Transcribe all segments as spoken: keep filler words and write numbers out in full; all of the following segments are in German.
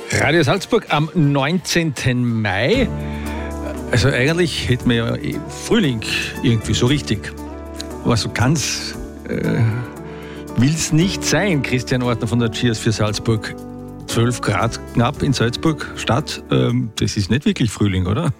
Radio Salzburg am neunzehnten Mai. Also eigentlich hätten wir ja eh Frühling irgendwie so richtig. Aber so ganz äh, will es nicht sein, Christian Ortner von der Cheers für Salzburg. zwölf Grad knapp in Salzburg Stadt, ähm, das ist nicht wirklich Frühling, oder?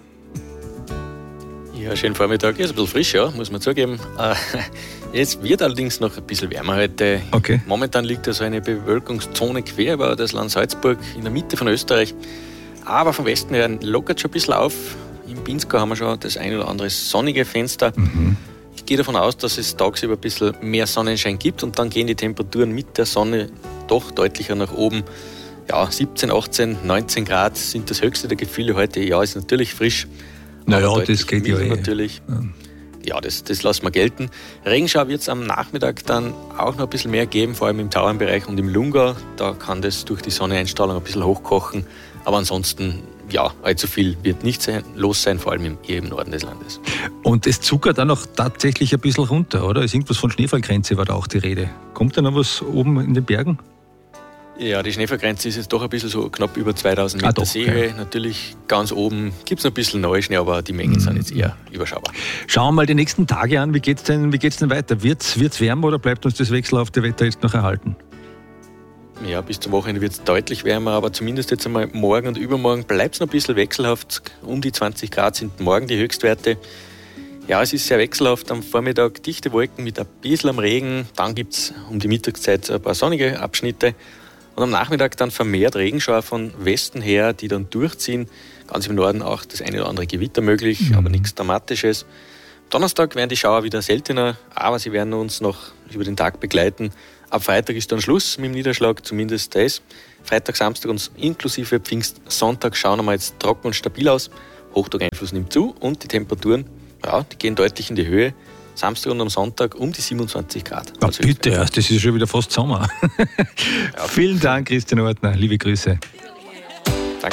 Ja, schönen Vormittag. Ist ein bisschen frisch, ja, muss man zugeben. Äh, es wird allerdings noch ein bisschen wärmer heute. Okay. Momentan liegt ja so eine Bewölkungszone quer über das Land Salzburg in der Mitte von Österreich. Aber vom Westen her lockert schon ein bisschen auf. Im Pinzgau haben wir schon das ein oder andere sonnige Fenster. Mhm. Ich gehe davon aus, dass es tagsüber ein bisschen mehr Sonnenschein gibt und dann gehen die Temperaturen mit der Sonne doch deutlicher nach oben. Ja, siebzehn, achtzehn, neunzehn Grad sind das höchste der Gefühle heute. Ja, ist natürlich frisch. Naja, das geht ja eh. Natürlich. Ja, das, das lassen wir gelten. Regenschau wird es am Nachmittag dann auch noch ein bisschen mehr geben, vor allem im Tauernbereich und im Lungau. Da kann das durch die Sonneneinstrahlung ein bisschen hochkochen. Aber ansonsten, ja, allzu viel wird nicht sein, los sein, vor allem im, eher im Norden des Landes. Und es zuckert dann noch tatsächlich ein bisschen runter, oder? Ist irgendwas von Schneefallgrenze, war da auch die Rede. Kommt da noch was oben in den Bergen? Ja, die Schneefallgrenze ist jetzt doch ein bisschen so knapp über zweitausend Meter ah, doch, Seehöhe. Ja. Natürlich ganz oben gibt es noch ein bisschen Neuschnee, aber die Mengen mhm. sind jetzt eher überschaubar. Schauen wir mal die nächsten Tage an. Wie geht es denn, wie geht's denn weiter? Wird es wärmer oder bleibt uns das wechselhafte Wetter jetzt noch erhalten? Ja, bis zum Wochenende wird es deutlich wärmer, aber zumindest jetzt einmal morgen und übermorgen bleibt es noch ein bisschen wechselhaft. Um die zwanzig Grad sind morgen die Höchstwerte. Ja, es ist sehr wechselhaft. Am Vormittag dichte Wolken mit ein bisschen am Regen. Dann gibt es um die Mittagszeit ein paar sonnige Abschnitte. Und am Nachmittag dann vermehrt Regenschauer von Westen her, die dann durchziehen. Ganz im Norden auch das eine oder andere Gewitter möglich, mhm. aber nichts Dramatisches. Donnerstag werden die Schauer wieder seltener, aber sie werden uns noch über den Tag begleiten. Ab Freitag ist dann Schluss mit dem Niederschlag, zumindest das. Freitag, Samstag und inklusive Pfingstsonntag schauen wir jetzt trocken und stabil aus. Hochdruckeinfluss nimmt zu und die Temperaturen, ja, die gehen deutlich in die Höhe. Samstag und am Sonntag um die siebenundzwanzig Grad. Also bitte, das ist schon wieder fast Sommer. Ja. Vielen Dank, Christian Ortner. Liebe Grüße.